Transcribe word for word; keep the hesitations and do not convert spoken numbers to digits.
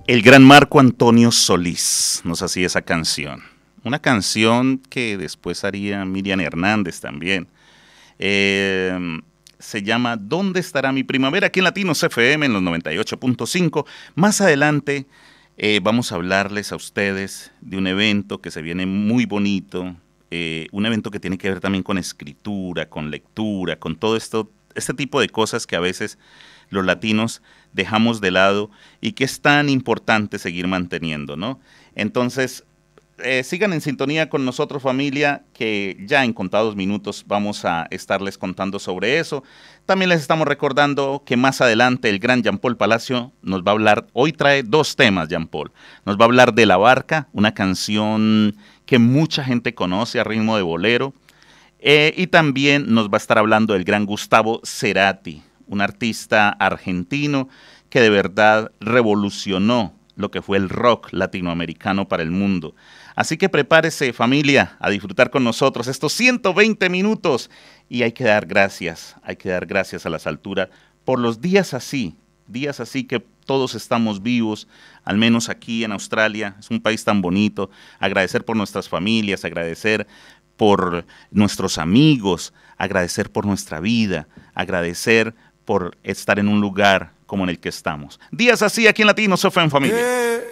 El gran Marco Antonio Solís nos hacía esa canción. Una canción que después haría Miriam Hernández también. Eh, se llama ¿Dónde estará mi primavera? Aquí en Latinos F M en los noventa y ocho punto cinco. Más adelante eh, vamos a hablarles a ustedes de un evento que se viene muy bonito. Eh, un evento que tiene que ver también con escritura, con lectura, con todo esto, este tipo de cosas que a veces los latinos dejamos de lado y que es tan importante seguir manteniendo, ¿no? Entonces, eh, sigan en sintonía con nosotros, familia, que ya en contados minutos vamos a estarles contando sobre eso. También les estamos recordando que más adelante el gran Jean Paul Palacio nos va a hablar, hoy trae dos temas, Jean Paul. Nos va a hablar de La Barca, una canción que mucha gente conoce a ritmo de bolero, eh, y también nos va a estar hablando del gran Gustavo Cerati, un artista argentino que de verdad revolucionó lo que fue el rock latinoamericano para el mundo. Así que prepárese, familia, a disfrutar con nosotros estos ciento veinte minutos. Y hay que dar gracias, hay que dar gracias a las alturas por los días así, días así que todos estamos vivos, al menos aquí en Australia, es un país tan bonito. Agradecer por nuestras familias, agradecer por nuestros amigos, agradecer por nuestra vida, agradecer por estar en un lugar como en el que estamos. Días así aquí en Latinos F M, familia.